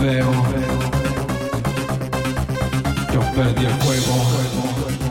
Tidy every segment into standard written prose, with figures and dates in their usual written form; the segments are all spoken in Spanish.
feo. Yo perdí el juego.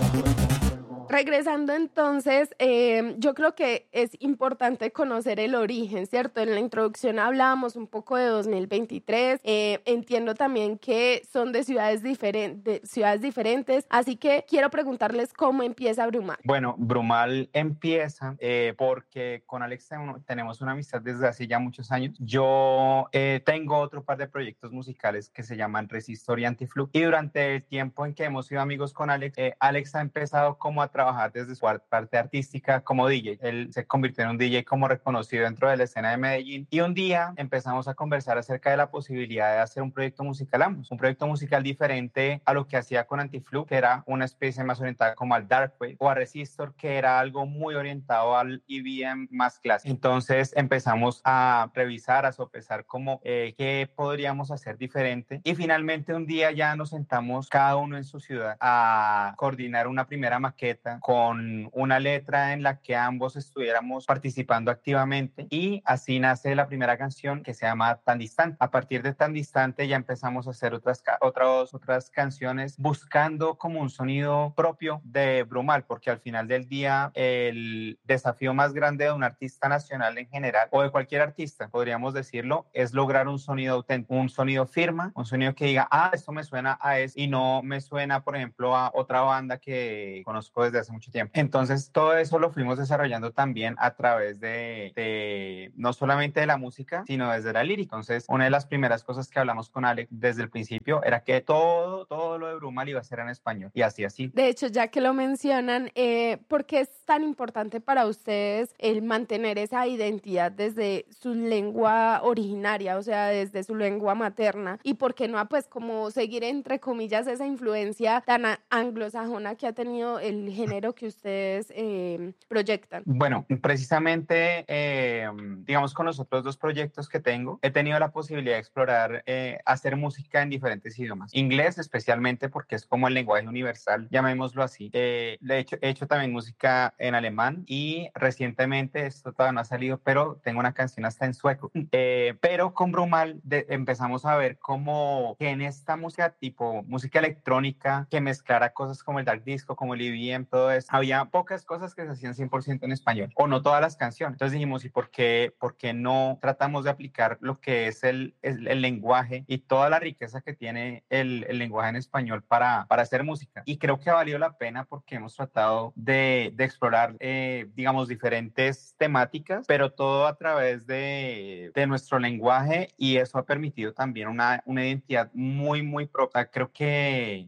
Regresando entonces, yo creo que es importante conocer el origen, ¿cierto? En la introducción hablábamos un poco de 2023, entiendo también que son de ciudades diferentes, así que quiero preguntarles cómo empieza Brumal. Bueno, Brumal empieza porque con Alex tenemos una amistad desde hace ya muchos años. Yo tengo otro par de proyectos musicales que se llaman Resistor y Antiflux, y durante el tiempo en que hemos sido amigos con Alex, Alex ha empezado como a trabajar desde su parte artística como DJ. Él se convirtió en un DJ como reconocido dentro de la escena de Medellín, y un día empezamos a conversar acerca de la posibilidad de hacer un proyecto musical ambos, un proyecto musical diferente a lo que hacía con Antiflux, que era una especie más orientada como al dark wave, o a Resistor, que era algo muy orientado al EBM más clásico. Entonces empezamos a revisar, a sopesar como qué podríamos hacer diferente, y finalmente un día ya nos sentamos cada uno en su ciudad a coordinar una primera maqueta con una letra en la que ambos estuviéramos participando activamente, y así nace la primera canción, que se llama Tan Distante. A partir de Tan Distante ya empezamos a hacer otras canciones buscando como un sonido propio de Brumal, porque al final del día el desafío más grande de un artista nacional en general, o de cualquier artista, podríamos decirlo, es lograr un sonido auténtico, un sonido firme, un sonido que diga, esto me suena a eso y no me suena, por ejemplo, a otra banda que conozco desde hace mucho tiempo. Entonces todo eso lo fuimos desarrollando también a través de no solamente de la música, sino desde la lírica. Entonces una de las primeras cosas que hablamos con Alex desde el principio era que todo lo de Brumal iba a ser en español, y así. De hecho, ya que lo mencionan, ¿por qué es tan importante para ustedes el mantener esa identidad desde su lengua originaria, o sea, desde su lengua materna? ¿Y por qué no, pues, como seguir, entre comillas, esa influencia tan anglosajona que ha tenido el género que ustedes proyectan? Bueno, precisamente, digamos, con los otros dos proyectos que tengo, he tenido la posibilidad de explorar, hacer música en diferentes idiomas. Inglés especialmente, porque es como el lenguaje universal, llamémoslo así. He hecho también música en alemán, y recientemente, esto todavía no ha salido, pero tengo una canción hasta en sueco. Pero con Brumal empezamos a ver como que en esta música tipo música electrónica, que mezclara cosas como el dark disco, como el EBM, todo eso, había pocas cosas que se hacían 100% en español, o no todas las canciones. Entonces dijimos, ¿y por qué no tratamos de aplicar lo que es el lenguaje y toda la riqueza que tiene el lenguaje en español para hacer música? Y creo que ha valido la pena, porque hemos tratado de explorar, digamos, diferentes temáticas, pero todo a través de nuestro lenguaje, y eso ha permitido también una identidad muy, muy propia. Creo que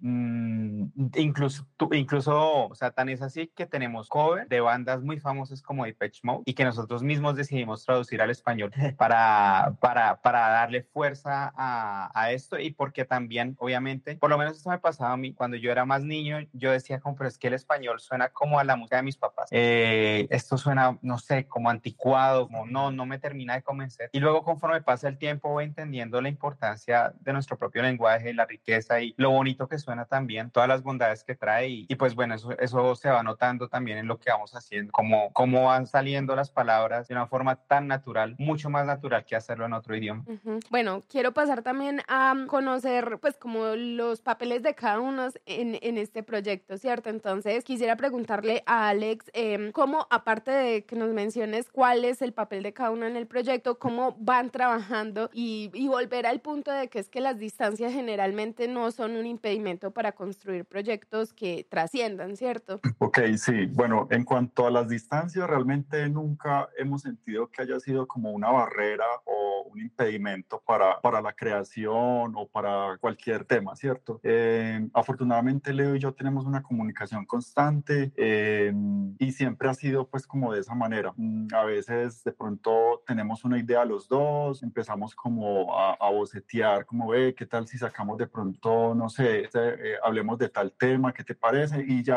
incluso, o sea, tan es así que tenemos cover de bandas muy famosas como Depeche Mode, y que nosotros mismos decidimos traducir al español para darle fuerza a esto, y porque también, obviamente, por lo menos esto me pasaba a mí cuando yo era más niño. Yo decía, como, pero es que el español suena como a la música de mis papás. Esto suena, no sé, como anticuado, como no me termina de convencer. Y luego, conforme pasa el tiempo, voy entendiendo la importancia de nuestro propio lenguaje, la riqueza y lo bonito que suena también, todas las bondades que trae, y pues bueno, eso se va notando también en lo que vamos haciendo, cómo van saliendo las palabras de una forma tan natural, mucho más natural que hacerlo en otro idioma. Bueno, quiero pasar también a conocer, pues, como los papeles de cada uno en este proyecto, ¿cierto? Entonces, quisiera preguntarle a Alex, cómo, aparte de que nos menciones cuál es el papel de cada uno en el proyecto, cómo van trabajando, y volver al punto de que es que las distancias generalmente no son un impedimento para construir proyectos que trasciendan, ¿cierto? Ok, sí. Bueno, en cuanto a las distancias, realmente nunca hemos sentido que haya sido como una barrera o un impedimento para la creación o para cualquier tema, ¿cierto? Afortunadamente, Leo y yo tenemos una comunicación constante, y siempre ha sido pues como de esa manera. A veces de pronto tenemos una idea los dos, empezamos como a bocetear, como ve, ¿qué tal si sacamos de pronto, no sé, hablemos de tal tema, ¿qué te parece? Y ya empezamos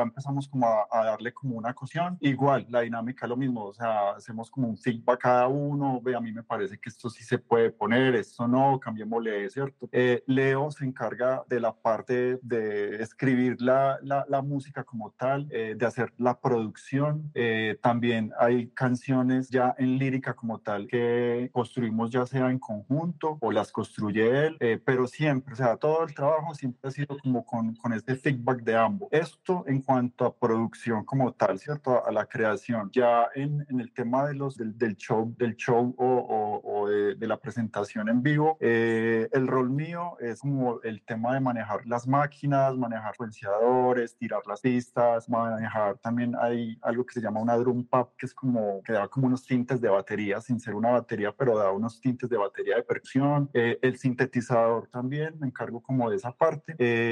empezamos como a darle como una cocción. Igual, la dinámica es lo mismo, o sea, hacemos como un feedback cada uno, ve, a mí me parece que esto sí se puede poner, esto no, cambiémosle, ¿cierto? Leo se encarga de la parte de escribir la música como tal, de hacer la producción. También hay canciones ya en lírica como tal que construimos ya sea en conjunto o las construye él, pero siempre, o sea, todo el trabajo siempre ha sido como con este feedback de ambos. Esto en cuanto a producción como tal, ¿cierto? A la creación. Ya en el tema de del show o de la presentación en vivo, el rol mío es como el tema de manejar las máquinas, manejar secuenciadores, tirar las pistas, manejar también hay algo que se llama una drum pad, que es como que da como unos tintes de batería, sin ser una batería, pero da unos tintes de batería de percusión. El sintetizador también, me encargo como de esa parte,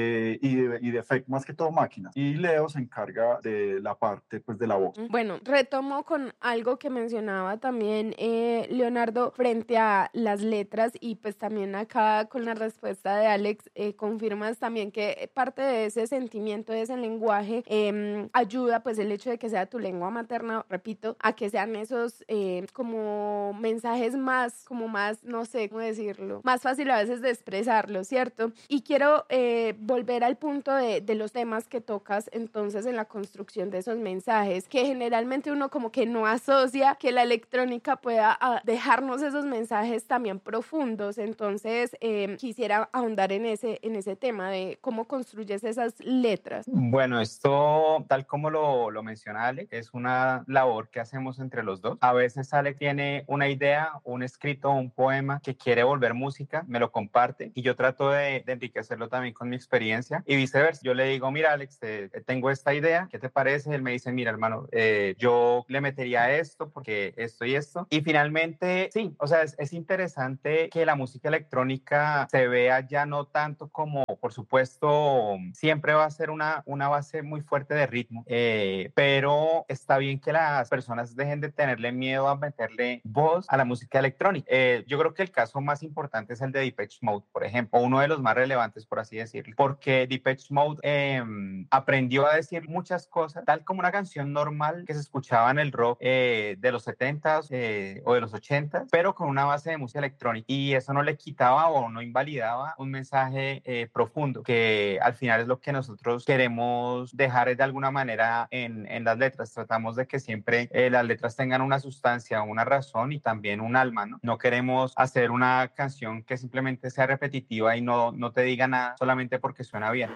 y de efecto, más que todo máquinas. Y Leo se encarga de la parte pues de la voz. Bueno, retomo con algo que mencionaba también Leonardo frente a las letras y pues también acá con la respuesta de Alex confirmas también que parte de ese sentimiento, de ese lenguaje ayuda pues el hecho de que sea tu lengua materna, repito, a que sean esos como mensajes más, como más, no sé cómo decirlo, más fácil a veces de expresarlo, ¿cierto? Y quiero volver al punto de los temas que tocas entonces en la construcción de esos mensajes, que generalmente uno como que no asocia que la electrónica pueda dejarnos esos mensajes también profundos. Entonces quisiera ahondar en ese tema de cómo construyes esas letras. Bueno, esto, tal como lo menciona Ale, es una labor que hacemos entre los dos. A veces Ale tiene una idea, un escrito, un poema que quiere volver música, me lo comparte y yo trato de enriquecerlo también con mi experiencia y viceversa. Yo le digo, mira Alex, tengo esta idea, ¿qué te parece? Él me dice, mira hermano, yo le metería esto porque esto y esto. Y finalmente, sí, o sea, es interesante que la música electrónica se vea ya no tanto como, por supuesto, siempre va a ser una base muy fuerte de ritmo, pero está bien que las personas dejen de tenerle miedo a meterle voz a la música electrónica. Yo creo que el caso más importante es el de Depeche Mode, por ejemplo, o uno de los más relevantes, por así decirlo, porque Depeche Mode aprendió a decir muchas cosas, tal como una canción normal que se escuchaba en el rock de los 70s o de los 80s, pero con una base de música electrónica, y eso no le quitaba o no invalidaba un mensaje profundo, que al final es lo que nosotros queremos dejar de alguna manera en las letras. Tratamos de que siempre las letras tengan una sustancia, una razón y también un alma, ¿no? No queremos hacer una canción que simplemente sea repetitiva y no te diga nada solamente porque suena bien.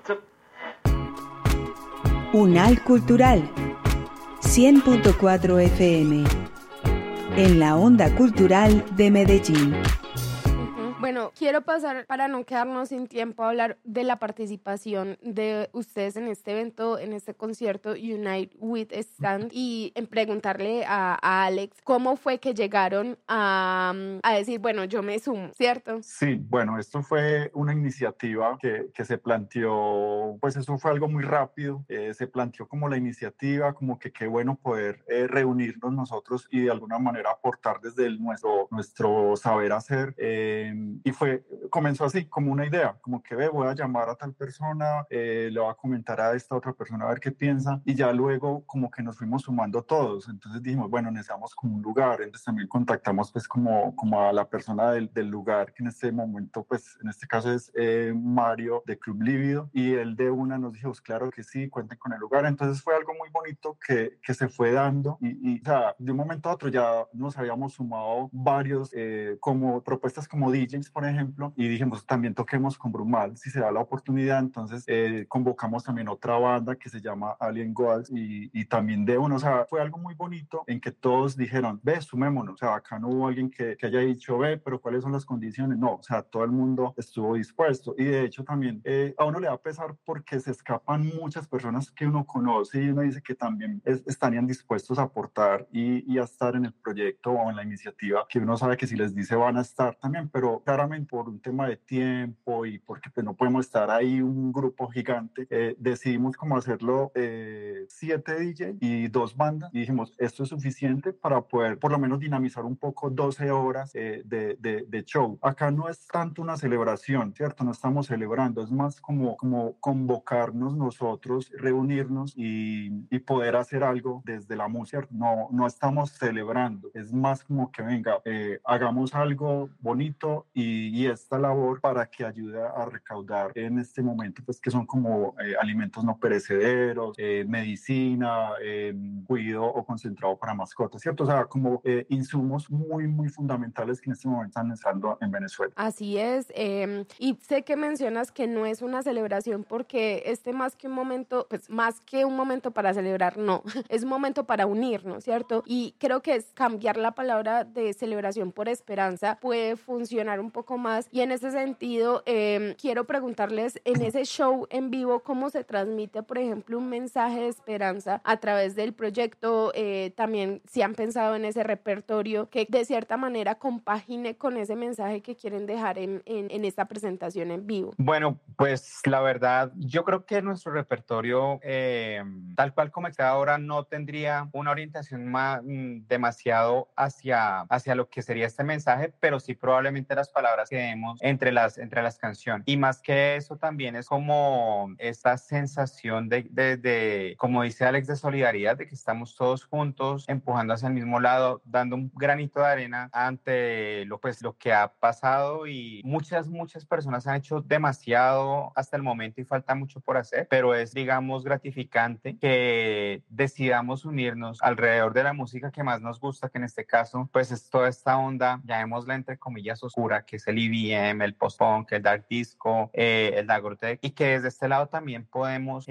Unal Cultural 100.4 FM en la onda cultural de Medellín. Bueno, quiero pasar, para no quedarnos sin tiempo, a hablar de la participación de ustedes en este evento, en este concierto Unite with Stand, y en preguntarle a Alex cómo fue que llegaron a decir, bueno, yo me sumo, ¿cierto? Sí, bueno, esto fue una iniciativa que se planteó, pues eso fue algo muy rápido, se planteó como la iniciativa, como que qué bueno poder reunirnos nosotros y de alguna manera aportar desde nuestro saber hacer. Y comenzó así, como una idea, como que voy a llamar a tal persona, le voy a comentar a esta otra persona a ver qué piensa, y ya luego como que nos fuimos sumando todos. Entonces dijimos, bueno, necesitamos como un lugar. Entonces también contactamos pues como a la persona del lugar, que en este momento pues en este caso es Mario de Club Lívido, y él de una nos dijo, pues, claro que sí, cuenten con el lugar. Entonces fue algo muy bonito que se fue dando, y o sea, de un momento a otro ya nos habíamos sumado varios como propuestas como DJs, por ejemplo, y dijimos, también toquemos con Brumal si se da la oportunidad. Entonces convocamos también otra banda que se llama Alien Goals, y también de uno, o sea, fue algo muy bonito en que todos dijeron, sumémonos, o sea, acá no hubo alguien que haya dicho, pero ¿cuáles son las condiciones? No, o sea, todo el mundo estuvo dispuesto, y de hecho también a uno le va a pesar porque se escapan muchas personas que uno conoce y uno dice que también estarían dispuestos a aportar y a estar en el proyecto o en la iniciativa, que uno sabe que si les dice van a estar también, pero claramente momento, por un tema de tiempo y porque pues, no podemos estar ahí un grupo gigante, decidimos como hacerlo 7 DJ y 2 bandas y dijimos, esto es suficiente para poder por lo menos dinamizar un poco 12 horas de show. Acá no es tanto una celebración, ¿cierto? No estamos celebrando, es más como convocarnos nosotros, reunirnos y poder hacer algo desde la música. No estamos celebrando, es más como que venga, hagamos algo bonito y esta labor para que ayude a recaudar en este momento, pues que son como alimentos no perecederos, medicina, cuidado o concentrado para mascotas, ¿cierto? O sea, como insumos muy, muy fundamentales que en este momento están entrando en Venezuela. Así es, y sé que mencionas que no es una celebración porque más que un momento, pues más que un momento para celebrar, no, es un momento para unirnos, ¿cierto? Y creo que es cambiar la palabra de celebración por esperanza puede funcionar un poco más y en ese sentido quiero preguntarles en ese show en vivo cómo se transmite, por ejemplo, un mensaje de esperanza a través del proyecto, también si han pensado en ese repertorio que de cierta manera compagine con ese mensaje que quieren dejar en esta presentación en vivo. Bueno, pues la verdad, yo creo que nuestro repertorio, tal cual como está ahora, no tendría una orientación demasiado hacia lo que sería este mensaje, pero sí probablemente las palabras que demos entre las canciones. Y más que eso también es como esta sensación de, como dice Alex, de solidaridad, de que estamos todos juntos, empujando hacia el mismo lado, dando un granito de arena ante lo que ha pasado y muchas personas han hecho demasiado hasta el momento y falta mucho por hacer, pero es, digamos, gratificante que decidamos unirnos alrededor de la música que más nos gusta, que en este caso, pues es toda esta onda, llamémosla entre comillas oscura, que es el EDM, el post-punk, el dark disco, el Dagortec, y que desde este lado también podemos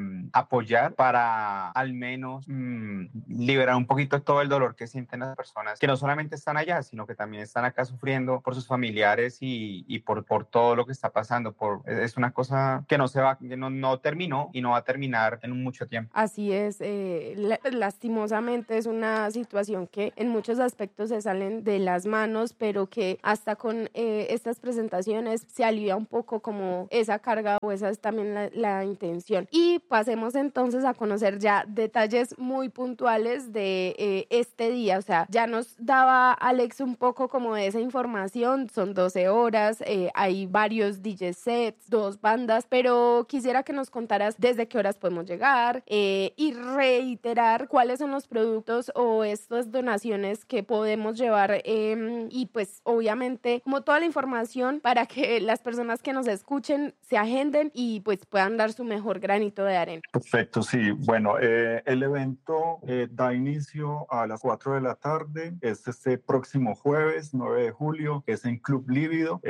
apoyar para al menos liberar un poquito todo el dolor que sienten las personas que no solamente están allá, sino que también están acá sufriendo por sus familiares y por todo lo que está pasando. Es una cosa que no se va, que no terminó y no va a terminar en mucho tiempo. Así es, lastimosamente es una situación que en muchos aspectos se salen de las manos, pero que hasta con estas presentaciones se alivia un poco como esa carga, o esa es también la intención. Y pasemos entonces a conocer ya detalles muy puntuales de este día. O sea, ya nos daba Alex un poco como de esa información, son 12 horas, hay varios DJ sets, 2 bandas, pero quisiera que nos contaras desde qué horas podemos llegar y reiterar cuáles son los productos o estas donaciones que podemos llevar y pues obviamente como toda la información para que las personas que nos escuchen se agenden y pues puedan dar su mejor granito de arena. Perfecto, sí. Bueno, el evento da inicio a las 4 de la tarde, es este próximo jueves 9 de julio, es en Club Lívido.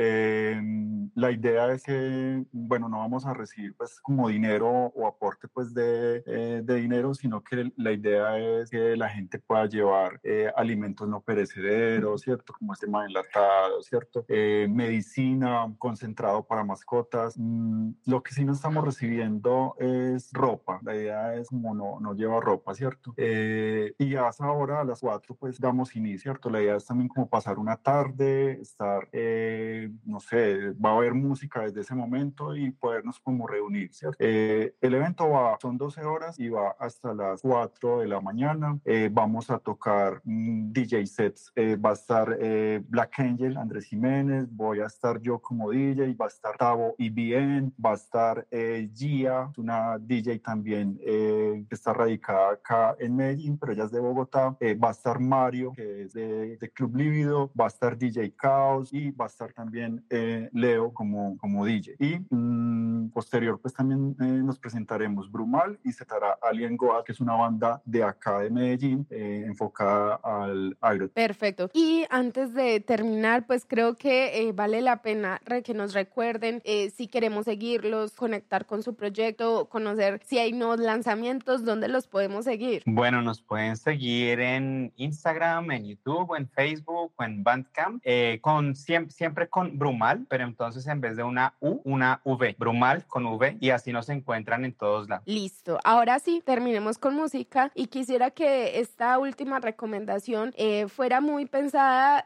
La idea es que, bueno, no vamos a recibir pues como dinero o aporte pues de dinero, sino que la idea es que la gente pueda llevar alimentos no perecederos, ¿cierto? Como este tema enlatado, ¿cierto? Medicina, concentrado para mascotas. Lo que sí no estamos recibiendo es ropa. La idea es como no lleva ropa, ¿cierto? Y hasta ahora a las 4 pues damos inicio, ¿cierto? La idea es también como pasar una tarde, estar, no sé, va a haber música desde ese momento y podernos como reunir, ¿cierto? El evento son 12 horas y va hasta las 4 de la mañana. Vamos a tocar DJ sets. Va a estar Black Angel, Andrés Jiménez, voy a estar yo como DJ, va a estar Tavo y Bien, va a estar Gia, una DJ también que está radicada acá en Medellín, pero ella es de Bogotá. Va a estar Mario, que es de Club Lívido, va a estar DJ Caos y va a estar también Leo como DJ. Y posterior pues también nos presentaremos Brumal y se estará Alien Goat, que es una banda de acá de Medellín enfocada al agro. Perfecto. Y antes de terminar, pues creo que vale la pena que nos recuerden si queremos seguirlos, conectar con su proyecto, conocer si hay nuevos lanzamientos, ¿dónde los podemos seguir? Bueno, nos pueden seguir en Instagram, en YouTube, en Facebook o en Bandcamp, siempre con Brumal, pero entonces en vez de una U, una V. Brumal normal, con V, y así nos encuentran en todos lados. Listo. Ahora sí, terminemos con música y quisiera que esta última recomendación fuera muy pensada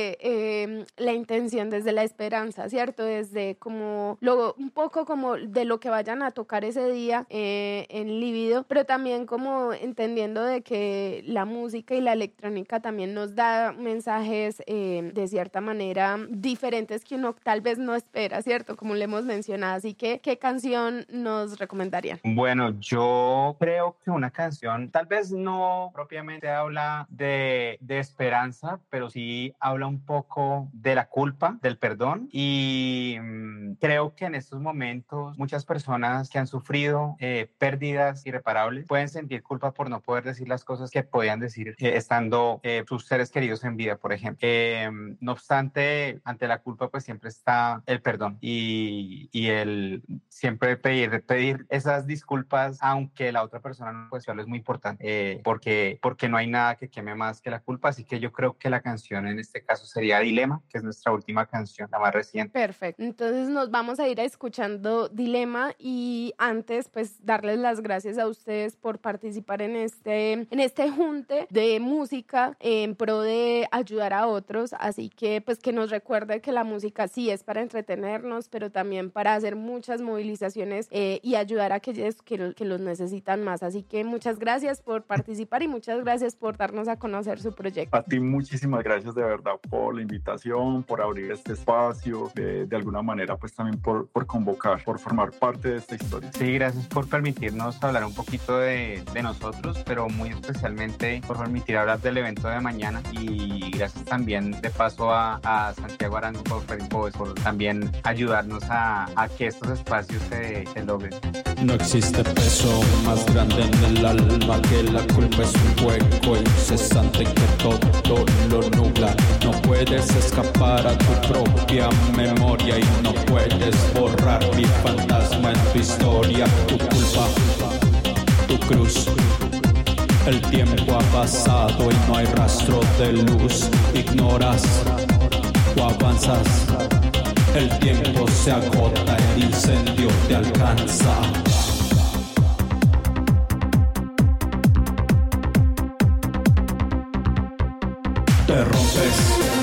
desde la intención, desde la esperanza, ¿cierto? Desde como un poco como de lo que vayan a tocar ese día en Lívido, pero también como entendiendo de que la música y la electrónica también nos da mensajes de cierta manera diferentes que uno tal vez no espera, ¿cierto? Como le hemos mencionado. Así que, ¿qué canción nos recomendarían? Bueno, yo creo que una canción tal vez no propiamente habla de esperanza, pero sí habla un poco de la culpa, del perdón, y creo que en estos momentos muchas personas que han sufrido pérdidas irreparables pueden sentir culpa por no poder decir las cosas que podían decir estando sus seres queridos en vida, por ejemplo. No obstante, ante la culpa pues siempre está el perdón y el siempre pedir esas disculpas, aunque la otra persona no puede hacerlo, es muy importante, porque no hay nada que queme más que la culpa. Así que yo creo que la canción en este caso sería Dilema, que es nuestra última canción, la más reciente. Perfecto, entonces nos vamos a ir escuchando Dilema, y antes pues darles las gracias a ustedes por participar en este junte de música en pro de ayudar a otros. Así que pues que nos recuerde que la música sí es para entretenernos, pero también para hacer muchas movilizaciones y ayudar a aquellos que los necesitan más. Así que muchas gracias por participar y muchas gracias por darnos a conocer su proyecto. A ti muchísimas gracias de verdad por la invitación, por abrir este espacio, de alguna manera pues también por convocar, por formar parte de esta historia. Sí, gracias por permitirnos hablar un poquito de nosotros, pero muy especialmente por permitir hablar del evento de mañana, y gracias también de paso a Santiago Arango por también ayudarnos a que estos espacios se logren. No existe peso más grande en el alma que la culpa. Es un fuego incesante que todo lo nubla. No puedes escapar a tu propia memoria y no puedes borrar mi fantasma en tu historia. Tu culpa, tu cruz. El tiempo ha pasado y no hay rastro de luz. Ignoras o avanzas. El tiempo se agota, el incendio te alcanza. Te rompes